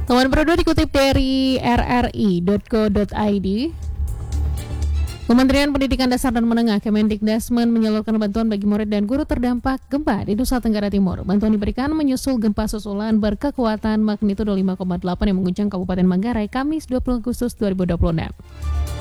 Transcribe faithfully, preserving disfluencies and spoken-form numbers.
Teman Pro dua dikutip dari r r i dot co dot i d. Kementerian Pendidikan Dasar dan Menengah Kemendikbud menyalurkan bantuan bagi murid dan guru terdampak gempa di Nusa Tenggara Timur. Bantuan diberikan menyusul gempa susulan berkekuatan magnitudo lima koma delapan yang mengguncang Kabupaten Manggarai Kamis dua puluh Agustus dua ribu dua puluh enam.